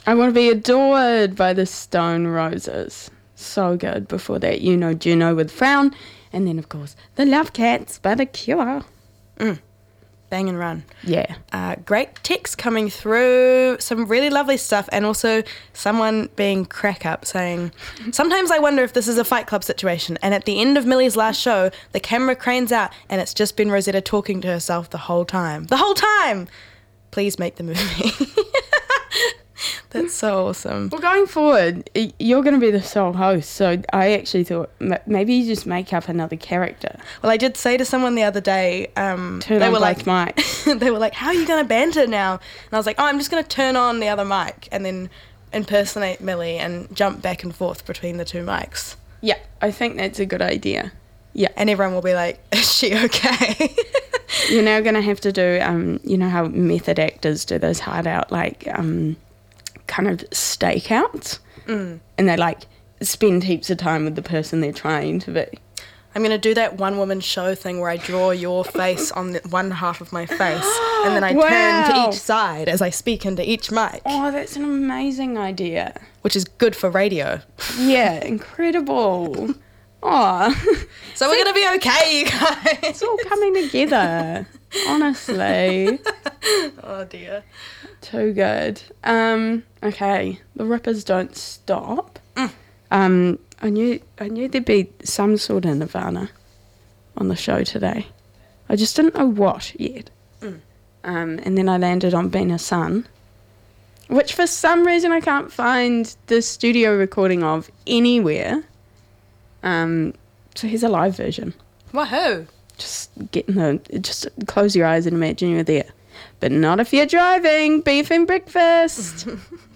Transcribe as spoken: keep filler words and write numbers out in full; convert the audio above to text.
I want to be adored by the Stone Roses. So good. Before that, you know Juno with Frown. And then, of course, the Love Cats by The Cure. Mm. Bang and run. Yeah. Uh, great text coming through, some really lovely stuff, and also someone being crack up saying, sometimes I wonder if this is a Fight Club situation, and at the end of Millie's last show, the camera cranes out and it's just been Rosetta talking to herself the whole time. The whole time! Please make the movie. That's so awesome. Well, going forward, you're going to be the sole host, so I actually thought maybe you just make up another character. Well, I did say to someone the other day, um, turn they on were both like, mics. They were like, how are you going to banter now? And I was like, oh, I'm just going to turn on the other mic and then impersonate Millie and jump back and forth between the two mics. Yeah, I think that's a good idea. Yeah. And everyone will be like, is she okay? You're now going to have to do, um, you know how method actors do those hard out, like, um, kind of stakeouts? Mm. And they, like, spend heaps of time with the person they're trying to be. I'm going to do that one-woman show thing where I draw your face on the one half of my face and then I Wow. turn to each side as I speak into each mic. Oh, that's an amazing idea. Which is good for radio. Yeah, incredible. Oh. So we're going to be okay, you guys. It's all coming together, honestly. Oh, dear. Too good. Um, okay, the Rippers don't stop. Mm. Um, I knew I knew there'd be some sort of Nirvana on the show today. I just didn't know what yet. Mm. Um, and then I landed on Being a Sun, which for some reason I can't find the studio recording of anywhere. Um, so here's a live version. Wahoo. Just getting the just close your eyes and imagine you're there. But not if you're driving, beef and breakfast.